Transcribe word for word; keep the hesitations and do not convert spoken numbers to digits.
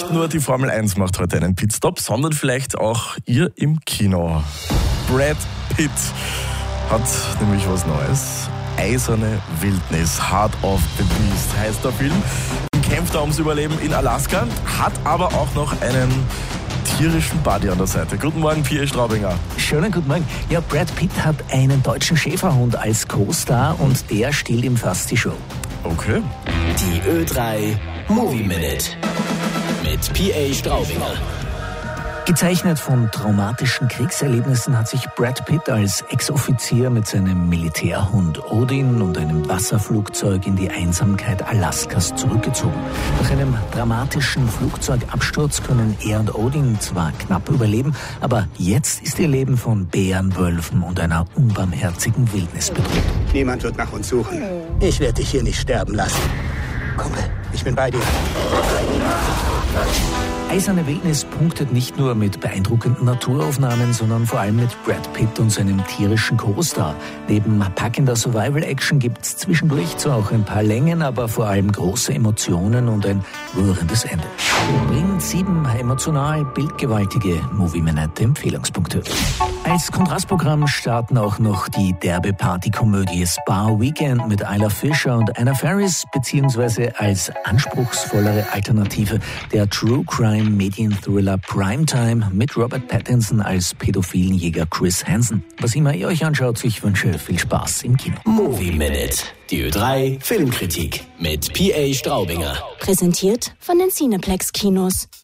Nicht nur die Formel eins macht heute einen Pitstop, sondern vielleicht auch ihr im Kino. Brad Pitt hat nämlich was Neues. Eiserne Wildnis, Heart of the Beast heißt der Film. Kämpft er ums Überleben in Alaska, hat aber auch noch einen tierischen Buddy an der Seite. Guten Morgen, P A Straubinger. Schönen guten Morgen. Ja, Brad Pitt hat einen deutschen Schäferhund als Co-Star und der stiehlt ihm fast die Show. Okay. Die Ö drei Movie Minute mit P A Straubinger. Gezeichnet von traumatischen Kriegserlebnissen hat sich Brad Pitt als Ex-Offizier mit seinem Militärhund Odin und einem Wasserflugzeug in die Einsamkeit Alaskas zurückgezogen. Nach einem dramatischen Flugzeugabsturz können er und Odin zwar knapp überleben, aber jetzt ist ihr Leben von Bären, Wölfen und einer unbarmherzigen Wildnis bedroht. Niemand wird nach uns suchen. Ich werde dich hier nicht sterben lassen. Kumpel, ich bin bei dir. Eiserne Wildnis punktet nicht nur mit beeindruckenden Naturaufnahmen, sondern vor allem mit Brad Pitt und seinem tierischen Co-Star. Neben packender Survival-Action gibt's zwischendurch zwar auch ein paar Längen, aber vor allem große Emotionen und ein rührendes Ende. Wir bringen sieben emotional bildgewaltige Movie-Minute-Empfehlungspunkte. Als Kontrastprogramm starten auch noch die derbe Partykomödie Spa Weekend mit Isla Fisher und Anna Faris, beziehungsweise als anspruchsvollere Alternative der True Crime Medienthriller Primetime mit Robert Pattinson als pädophilen Jäger Chris Hansen. Was immer ihr euch anschaut, ich wünsche viel Spaß im Kino. Movie Minute, die Ö drei Filmkritik mit P A Straubinger. Präsentiert von den Cineplex Kinos.